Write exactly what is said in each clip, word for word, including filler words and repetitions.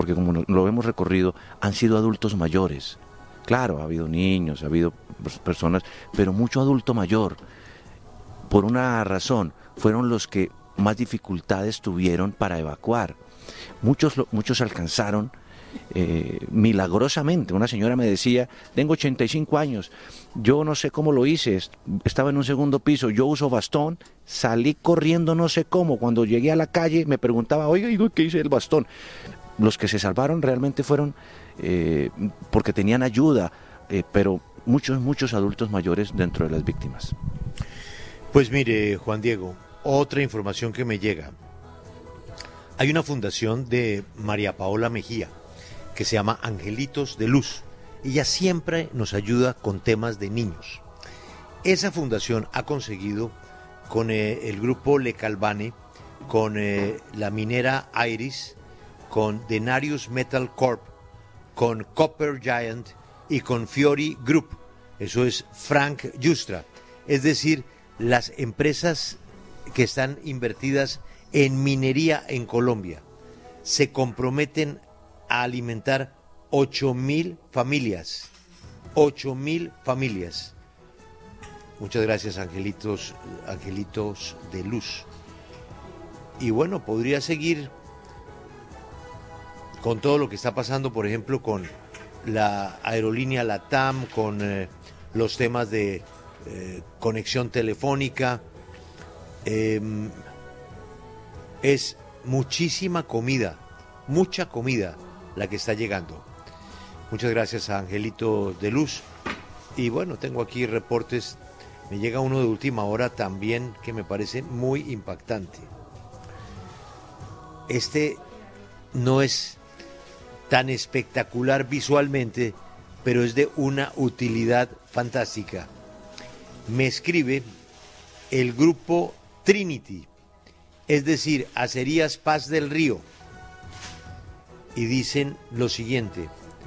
porque como lo hemos recorrido, han sido adultos mayores. Claro, ha habido niños, ha habido personas, pero mucho adulto mayor. Por una razón, fueron los que más dificultades tuvieron para evacuar. Muchos, muchos alcanzaron eh, milagrosamente. Una señora me decía, tengo ochenta y cinco años, yo no sé cómo lo hice, estaba en un segundo piso, yo uso bastón, salí corriendo no sé cómo, cuando llegué a la calle me preguntaba, oiga, ¿qué hice el bastón? Los que se salvaron realmente fueron eh, porque tenían ayuda, eh, pero muchos, muchos adultos mayores dentro de las víctimas. Pues mire, Juan Diego, otra información que me llega. Hay una fundación de María Paola Mejía que se llama Angelitos de Luz. Ella siempre nos ayuda con temas de niños. Esa fundación ha conseguido con eh, el grupo Le Calvane, con eh, la minera Iris, con Denarius Metal Corp, con Copper Giant y con Fiori Group. Eso es Frank Justra. Es decir, las empresas que están invertidas en minería en Colombia se comprometen a alimentar ocho mil familias. ocho mil familias. Muchas gracias, Angelitos, Angelitos de Luz. Y bueno, podría seguir con todo lo que está pasando, por ejemplo, con la aerolínea LATAM, con eh, los temas de eh, conexión telefónica. Eh, es muchísima comida, mucha comida la que está llegando. Muchas gracias a Angelito de Luz. Y bueno, tengo aquí reportes, me llega uno de última hora también que me parece muy impactante. Este no es tan espectacular visualmente, pero es de una utilidad fantástica. Me escribe el grupo Trinity, es decir, Acerías Paz del Río, y dicen lo siguiente: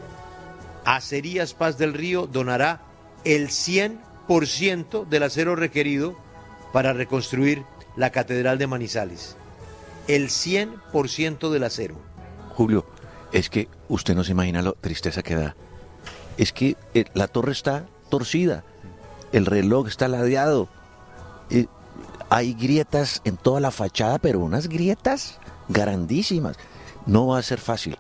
Acerías Paz del Río donará el cien por ciento del acero requerido para reconstruir la Catedral de Manizales. El cien por ciento del acero. Julio, es que usted no se imagina la tristeza que da. Es que eh, la torre está torcida, el reloj está ladeado, eh, hay grietas en toda la fachada, pero unas grietas grandísimas. No va a ser fácil,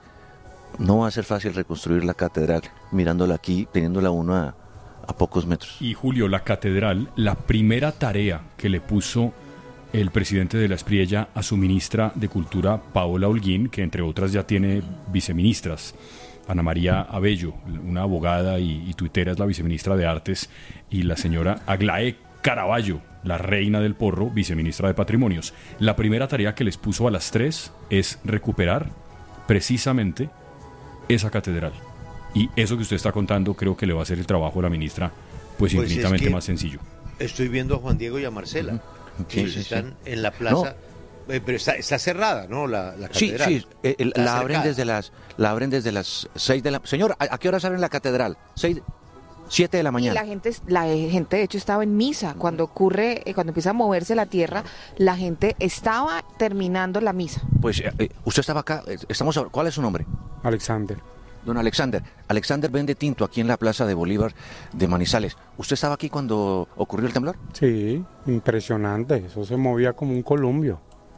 no va a ser fácil reconstruir la catedral mirándola aquí, teniéndola uno a, a pocos metros. Y Julio, la catedral, la primera tarea que le puso el presidente de la Espriella a su ministra de Cultura, Paola Holguín, que entre otras ya tiene viceministras, Ana María Abello, una abogada y, y tuitera, es la viceministra de Artes, y la señora Aglaé Caraballo, la reina del porro, viceministra de Patrimonios. La primera tarea que les puso a las tres es recuperar precisamente esa catedral. Y eso que usted está contando creo que le va a hacer el trabajo a la ministra pues, pues infinitamente es más sencillo. Estoy viendo a Juan Diego y a Marcela. Uh-huh. Sí, sí, están sí. en la plaza, no. eh, pero está, está cerrada, ¿no? La, la catedral. Sí, sí, eh, la cercada. abren desde las, la abren desde las seis de la. Señor, ¿a, a qué horas abren la catedral? Seis, siete de la mañana. Y la gente, la gente de hecho estaba en misa cuando ocurre, eh, cuando empieza a moverse la tierra, la gente estaba terminando la misa. Pues eh, usted estaba acá, estamos. ¿Cuál es su nombre? Alexander. Don Alexander, Alexander vende tinto aquí en la Plaza de Bolívar de Manizales. ¿Usted estaba aquí cuando ocurrió el temblor? Sí, impresionante, eso se movía como un columpio.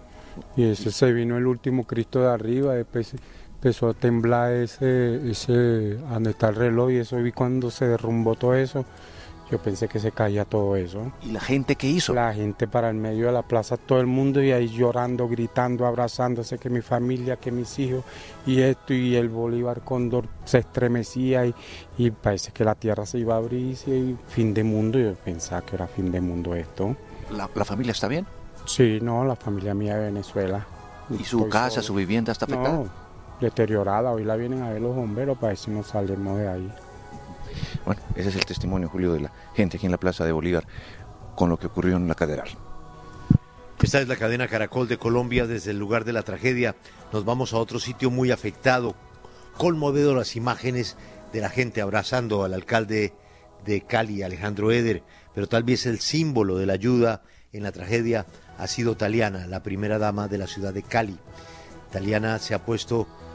Y ese se vino el último Cristo de arriba, después empezó a temblar ese, ese, donde está el reloj, y eso vi cuando se derrumbó todo eso. Yo pensé que se caía todo eso. ¿Y la gente qué hizo? La gente para el medio de la plaza, todo el mundo, y ahí llorando, gritando, abrazándose, que mi familia, que mis hijos, y esto, y el Bolívar Cóndor se estremecía, y, y parece que la tierra se iba a abrir, y fin de mundo. Yo pensaba que era fin de mundo esto. ¿La, la familia está bien? Sí, no, la familia mía de Venezuela. ¿Y su Estoy casa, solo. su vivienda está afectada? No, deteriorada. Hoy la vienen a ver los bomberos para ver si nos salimos de ahí. Bueno, ese es el testimonio, Julio, de la gente aquí en la Plaza de Bolívar con lo que ocurrió en la catedral. Esta es la cadena Caracol de Colombia. Desde el lugar de la tragedia nos vamos a otro sitio muy afectado. Conmovedor las imágenes de la gente abrazando al alcalde de Cali, Alejandro Eder, pero tal vez el símbolo de la ayuda en la tragedia ha sido Taliana, la primera dama de la ciudad de Cali. Taliana se ha puesto